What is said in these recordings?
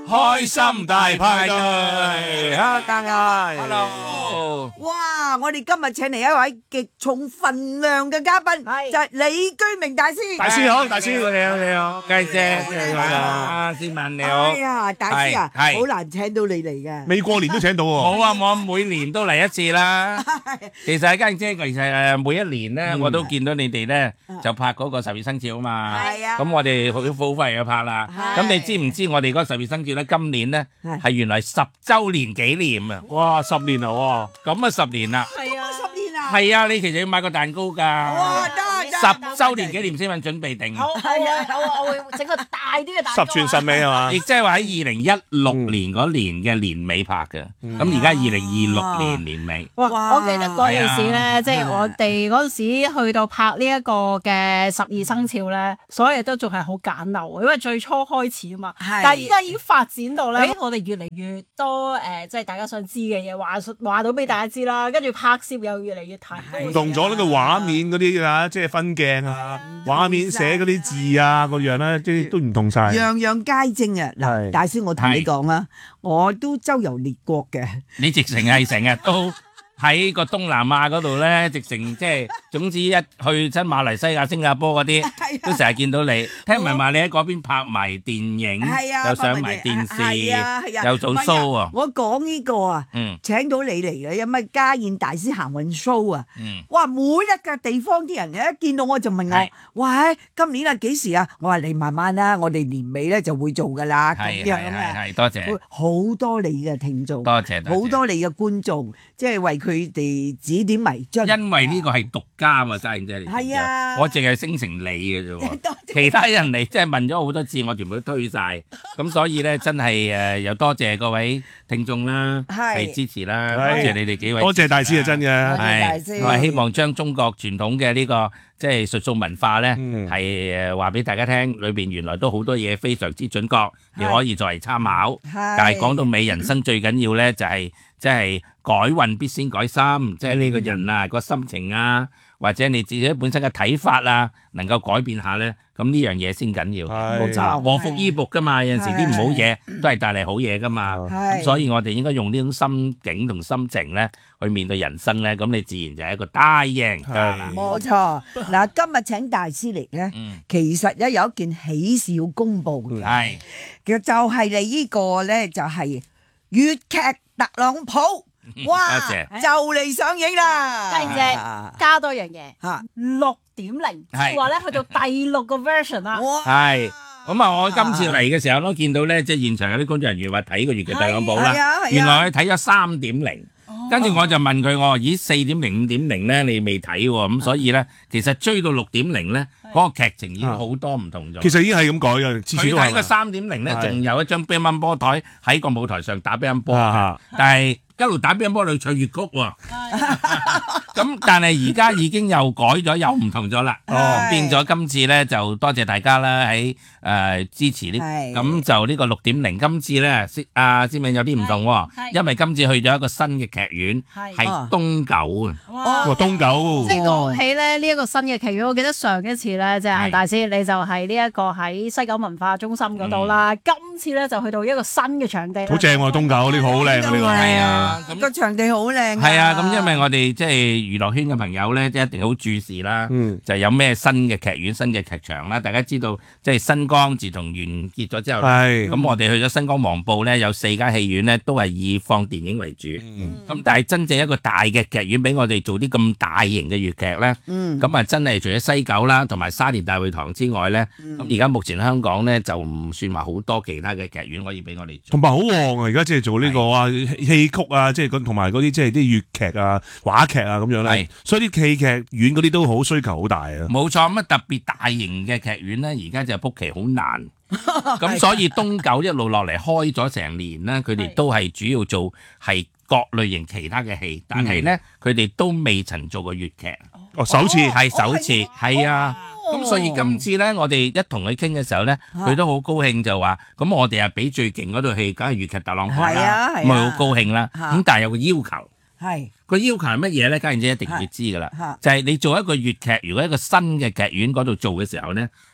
開心大派對，Hello， 哇！我哋今日請嚟一位極重分量嘅嘉賓，就係李居明大師。 大師好，大師你好，雞姐，思文你好。 哎呀，大師啊， 係好難請到你嚟嘅。 未過年都請到喎。 冇啊，我每年都嚟一次啦。其實家姐，其實每一年咧，我都見到你哋咧就拍嗰個十二生肖啊嘛。 係啊。 咁我哋好快就拍啦。咁你知唔知我哋嗰十二生肖咧？今年咧係原來10週年紀念啊！ 哇，10年啦喎。 咁啊10年啦。 係啊，10年啊。 係啊，你其實要買個蛋糕㗎。 哇，得 10週年紀念先揾準備定。 好，我會整個大啲嘅蛋糕。 十全十美係嘛？ 亦即係話喺2016年嗰年嘅年尾拍嘅，咁而家2026年年尾。 哇！我記得嗰陣時咧，即係我哋嗰陣時去到拍呢一個嘅12生肖咧，所有嘢都仲係好簡陋，因為最初開始啊嘛。但係而家已經發展到咧，我哋越嚟越多即係大家想知嘅嘢話到俾大家知啦，跟住拍攝又越嚟越提高。 唔同咗呢個畫面嗰啲啊，即係分鏡啊，畫面寫嗰啲字啊，嗰樣咧，即係都唔同晒。 樣樣皆精啊！嗱，大師我同你講啊，我都周遊列國嘅。 你直情係成日都喺個東南亞嗰度咧，直情即係總之一去親馬來西亞、新加坡嗰啲，都成日見到你。聽聞話你喺嗰邊拍埋電影，又上埋電視，又做 show 啊！ 我講呢個啊，請到你嚟嘅，有乜家宴大師行運 show 啊！哇，每一個地方啲人一見到我就問我：喂，今年啊幾時啊？我話你慢慢啦，我哋年尾咧就會做噶啦。咁樣啊， 係多謝， 好多你嘅聽眾， 多謝， 好多你嘅觀眾，即係為佢哋指點迷津。 因為呢個係獨家嘛，家燕姐嚟。 係啊， 我淨係升成你嘅啫喎，其他人嚟即係問咗好多次，我全部都推晒。咁所以咧，真係又多謝各位聽眾啦，係支持啦，多謝你哋幾位， 多謝大師啊，真嘅。 係，我係希望將中國傳統嘅呢個即係術數文化咧，係話俾大家聽，裏邊原來都好多嘢非常之準確，你可以作為參考。但係講到尾，人生最緊要咧就係即係改運必先改心，即係呢個人啊個心情啊，或者你自己本身嘅睇法啊，能夠改變下咧，咁呢樣嘢先緊要。冇錯，禍福依卜噶嘛，有陣時啲唔好嘢都係帶嚟好嘢噶嘛。咁所以我哋應該用呢種心境同心情咧去面對人生咧，咁你自然就係一個大贏家啦。 冇錯，嗱，今日請大師嚟咧，其實咧有一件喜事要公佈嘅， 係， 其實就係你呢個咧就係粵劇特朗普。哇！就嚟上映啦， 家燕姐加多樣嘢6.0，即係話咧去到第6個 version 啦。 係咁啊！我今次嚟嘅時候都見到咧，即係現場有啲工作人員話睇個粵劇特朗普啦，原來佢睇咗3.0，跟住我就問佢我話：咦，4.0、5.0咧你未睇喎？咁所以咧，其實追到6.0咧，嗰個劇情已經好多唔同咗。 其實已經係咁改嘅，次次都係。 佢睇個3.0咧，仲有一張乒乓波台喺個舞台上打乒乓波，但係一路打乒乓波，你唱粵曲喎。咁但係而家已經又改咗，又唔同咗啦。變咗今次咧就多謝大家啦，喺支持呢。咁就呢個6.0，今次咧阿思敏有啲唔同喎，因為今次去咗一個新嘅劇院，係東九啊。 哇，東九。 即係講起咧呢一個新嘅劇院，我記得上一次咧即係大師你就係呢一個喺西九文化中心嗰度啦，今次咧就去到一個新嘅場地。 好正喎，東九呢個好靚啊，呢個係啊， 個場地好靚。 係啊，咁因為我哋即係娛樂圈嘅朋友咧，即係一定好注視啦，就有咩新嘅劇院、新嘅劇場啦。大家知道即係新光自從完結咗之後，咁我哋去咗新光黃埔咧，有4間戲院咧都係以放電影為主。咁但係真正一個大嘅劇院俾我哋做啲咁大型嘅粵劇咧，咁啊真係除咗西九啦，同埋沙田大會堂之外咧，咁而家目前香港咧就唔算話好多其他嘅劇院可以俾我哋做。 同埋好旺啊！而家即係做呢個啊戲曲啊，即係同埋嗰啲即係啲粵劇啊、話劇啊咁樣咧。所以啲戲劇院嗰啲都好需求好大啊。 冇錯，咁啊特別大型嘅劇院咧，而家就 book 期好難。咁所以東九一路落嚟開咗成年咧，佢哋都係主要做係各類型其他嘅戲，但係咧佢哋都未曾做過粵劇。 首次係首次，係啊。咁所以今次咧，我哋一同佢傾嘅時候咧，佢都好高興就話：咁我哋啊俾最勁嗰套戲，梗係粵劇特朗普啦，咁咪好高興啦。咁但係有個要求，個要求係乜嘢咧？家燕姐一定要知㗎啦，就係你做一個粵劇，如果一個新嘅劇院嗰度做嘅時候咧，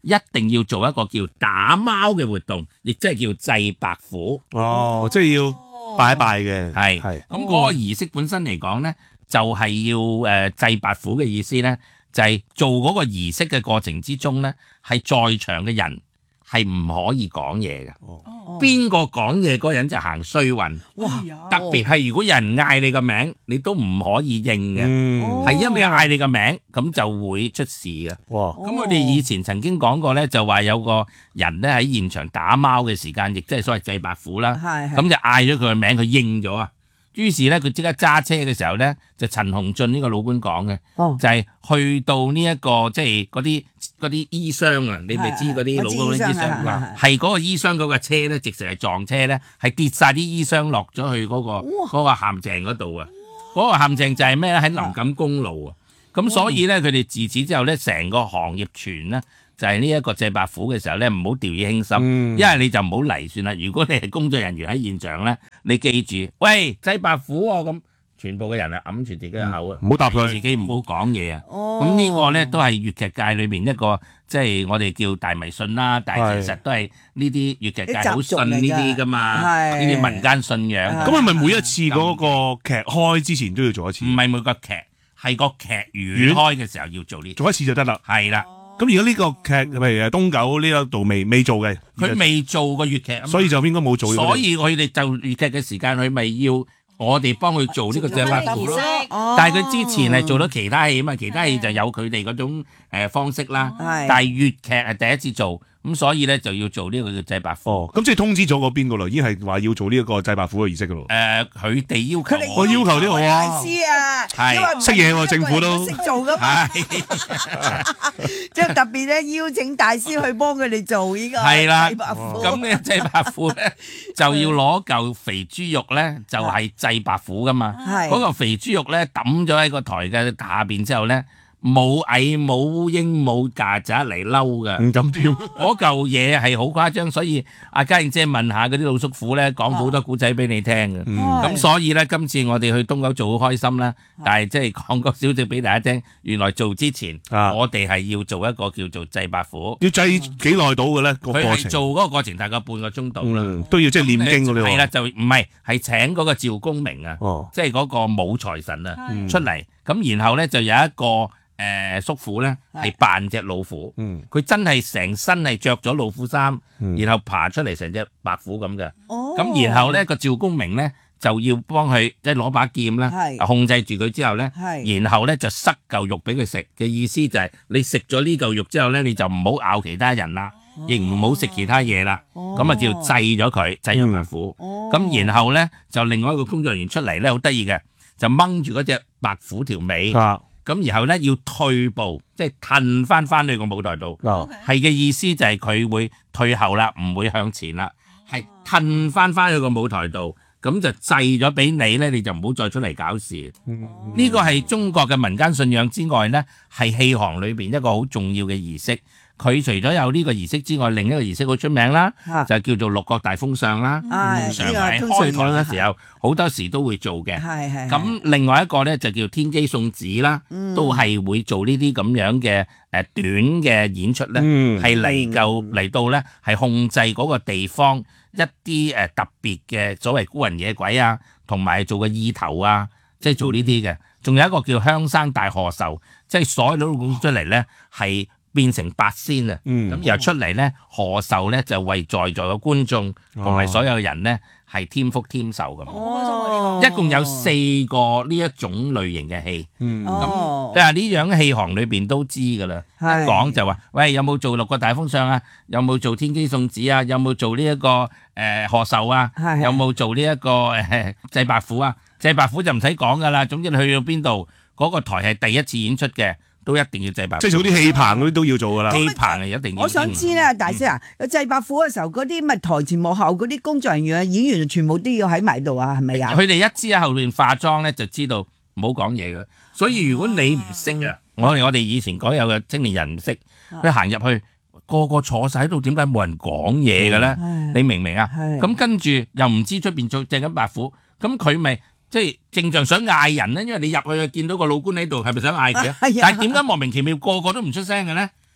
一定要做一個叫打貓嘅活動，亦即係叫祭白虎。 哦，即係要拜一拜嘅， 係。咁嗰個儀式本身嚟講咧，就係要祭白虎嘅意思咧，就係做嗰個儀式嘅過程之中咧，係在場嘅人係唔可以講嘢嘅。邊個講嘢嗰人就行衰運。 哇！ 特別係如果有人嗌你個名，你都唔可以應嘅，係因為嗌你個名咁就會出事嘅。 哇！ 咁我哋以前曾經講過咧，就話有個人咧喺現場打貓嘅時間，亦即係所謂祭白虎啦。咁就嗌咗佢個名，佢應咗啊。於是咧，佢即刻揸車嘅時候咧，就陳鴻進呢個老官講嘅，就係去到呢一個即係嗰啲衣箱啊，你咪知嗰啲老嗰啲衣箱啦，係嗰個衣箱嗰個車咧，直成係撞車咧，係跌晒啲衣箱落咗去嗰個陷阱嗰度啊！嗰個陷阱就係咩咧？喺林錦公路啊！咁所以咧，佢哋自此之後咧，成個行業傳咧。就係呢一個祭白虎嘅時候咧，唔好掉以輕心，因為你就唔好嚟算啦。如果你係工作人員喺現場咧，你記住，喂，祭白虎喎咁，全部嘅人啊揞住自己嘅口啊， 唔好答佢， 自己唔好講嘢啊。咁呢個咧都係粵劇界裏邊一個即係我哋叫大迷信啦，但係其實都係呢啲粵劇界好信呢啲噶嘛，呢啲民間信仰。 咁係咪每一次嗰個劇開之前都要做一次？ 唔係每個劇，係個劇院開嘅時候要做呢， 做一次就得啦。 係啦。 咁如果呢個劇譬如東九呢一度未做嘅， 佢未做過粵劇， 所以就應該冇做。 所以佢哋就粵劇嘅時間，佢咪要我哋幫佢做呢個祭白虎咯。但係佢之前係做咗其他戲啊嘛，其他戲就有佢哋嗰種方式啦。但係粵劇係第一次做，咁所以咧就要做呢個叫祭白虎。 哦，咁即係通知咗嗰邊個咯，已經係話要做呢一個祭白虎嘅儀式噶咯。 佢哋要求我要求呢個大師啊， 係識嘢喎，政府都識做噶嘛。即係特別咧，邀請大師去幫佢哋做呢個祭白虎。 咁呢祭白虎咧就要攞嚿肥豬肉咧，就係祭白虎噶嘛。嗰嚿肥豬肉咧抌咗喺個台嘅下邊之後咧。冇蟻冇烏蠅冇曱甴嚟嬲㗎， 唔敢跳。 嗰嚿嘢係好誇張，所以阿嘉燕姐問下嗰啲老叔父咧，講好多古仔俾你聽嘅。咁所以咧，今次我哋去東九做好開心啦，但係即係講個少少俾大家聽，原來做之前我哋係要做一個叫做祭白虎。 要祭幾耐到嘅咧？個過程佢係做嗰個過程大概半個鐘度啦， 都要即係念經嗰啲喎。 係啦，就唔係請嗰個趙公明啊，即係嗰個武財神啊出嚟，咁然後咧就有一個。叔父咧係扮隻老虎，佢真係成身係着咗老虎衫，然後爬出嚟成隻白虎咁嘅。咁然後咧個趙公明咧就要幫佢即係攞把劍啦，控制住佢之後咧，然後咧就塞嚿肉俾佢食嘅意思就係你食咗呢嚿肉之後咧，你就唔好咬其他人啦，亦唔好食其他嘢啦。咁啊叫祭咗佢，祭咗白虎。咁然後咧就另外一個工作人員出嚟咧，好得意嘅，就掹住嗰隻白虎條尾。咁然後咧要退步，即係褪翻去個舞台度，係嘅意思就係佢會退後啦，唔會向前啦，係褪翻去個舞台度，咁就祭咗俾你咧，你就唔好再出嚟搞事。呢個係中國嘅民間信仰之外咧，係戲行裏邊一個好重要嘅儀式。佢除咗有呢個儀式之外，另一個儀式好出名啦，就叫做六國大封相啦。常係開台嘅時候，好多時都會做嘅。咁另外一個咧就叫天機送子啦，都係會做呢啲咁樣嘅短嘅演出咧，係嚟到咧係控制嗰個地方一啲特別嘅所謂孤魂野鬼啊，同埋做個意頭啊，即係做呢啲嘅。仲有一個叫香山大賀壽，即係所有都講出嚟咧係。變成八仙啊！咁然後出嚟咧，賀壽咧就為在座嘅觀眾同埋所有人咧係添福添壽咁。一共有4個呢一種類型嘅戲。咁即係呢樣戲行裏邊都知㗎啦。一講就話，喂，有冇做六國大封相啊？有冇做天機送子啊？有冇做呢一個賀壽啊？有冇做呢一個祭白虎啊？祭白虎就唔使講㗎啦。總之你去到邊度，嗰個台係第一次演出嘅。都一定要祭白虎， 即係做啲戲棚嗰啲都要做噶啦。戲棚係一定要。 我想知咧，大師啊，祭白虎嘅時候，嗰啲咪台前幕後嗰啲工作人員啊、演員全部都要喺埋度啊，係咪啊？ 佢哋一知喺後邊化妝咧，就知道唔好講嘢嘅。所以如果你唔識啊，我哋以前講有嘅青年人唔識，佢行入去個個坐晒喺度，點解冇人講嘢嘅咧？你明唔明啊？咁跟住又唔知出邊做祭緊白虎，咁佢咪？即係正常想嗌人咧，因為你入去見到個老官喺度，係咪想嗌佢？但係點解莫名其妙個個都唔出聲嘅咧？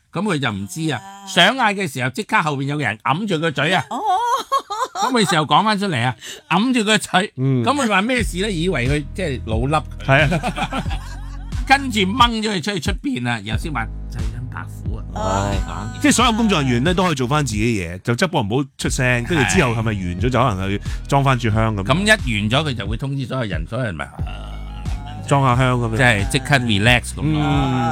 咁佢就唔知啊。想嗌嘅時候，即刻後邊有個人揞住個嘴啊。咁佢時候講翻出嚟啊，揞住個嘴。咁佢話咩事咧？以為佢即係老笠。係啊。跟住掹咗佢出去出邊啊，然後先話濟陰白虎啊。 即係所有工作人員咧都可以做翻自己嘢，就執波唔好出聲。跟住之後係咪完咗就可能去裝翻炷香咁？ 咁一完咗佢就會通知所有人咪裝下香咁樣， 即係即刻 relax 咁。